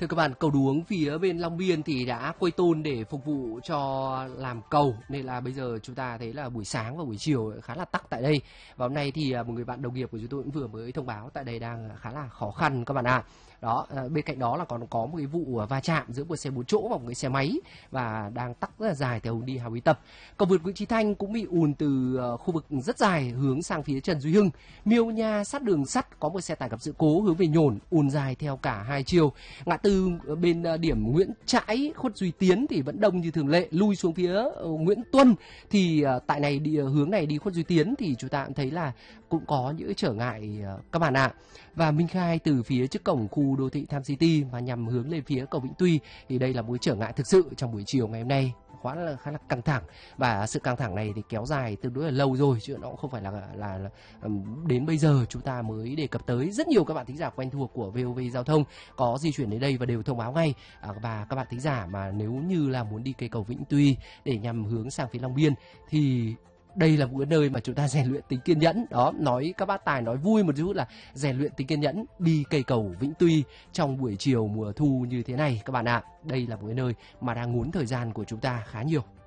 Thưa các bạn, cầu đuống phía bên Long Biên thì đã quây tôn để phục vụ cho làm cầu, nên là bây giờ chúng ta thấy là buổi sáng và buổi chiều khá là tắc tại đây. Và hôm nay thì một người bạn đồng nghiệp của chúng tôi cũng vừa mới thông báo tại đây đang khá là khó khăn các bạn ạ. Đó, bên cạnh đó là còn có một cái vụ va chạm giữa một xe 4 chỗ và một cái xe máy và đang tắc rất là dài theo hướng đi Hà Huy Tập. Cầu vượt Nguyễn Chí Thanh cũng bị ùn từ khu vực rất dài hướng sang phía Trần Duy Hưng. Miêu Nha sát đường sắt có một xe tải gặp sự cố hướng về Nhổn, ùn dài theo cả hai chiều. Ngã tư bên điểm Nguyễn Trãi, Khuất Duy Tiến thì vẫn đông như thường lệ, lui xuống phía Nguyễn Tuân thì tại này hướng này đi Khuất Duy Tiến thì chúng ta cũng thấy là cũng có những trở ngại các bạn ạ. Và Minh Khai từ phía trước cổng khu đô thị Tham City và nhằm hướng lên phía cầu Vĩnh Tuy thì đây là một trở ngại thực sự trong buổi chiều ngày hôm nay, khá là căng thẳng, và sự căng thẳng này thì kéo dài tương đối là lâu rồi chứ nó cũng không phải là đến bây giờ chúng ta mới đề cập tới. Rất nhiều các bạn thính giả quen thuộc của VOV Giao thông có di chuyển đến đây và đều thông báo ngay, và các bạn thính giả mà nếu như là muốn đi cây cầu Vĩnh Tuy để nhằm hướng sang phía Long Biên thì đây là một cái nơi mà chúng ta rèn luyện tính kiên nhẫn. Đó, nói các bác tài nói vui một chút là rèn luyện tính kiên nhẫn đi cây cầu Vĩnh Tuy trong buổi chiều mùa thu như thế này các bạn ạ. Đây là một cái nơi mà đang ngốn thời gian của chúng ta khá nhiều.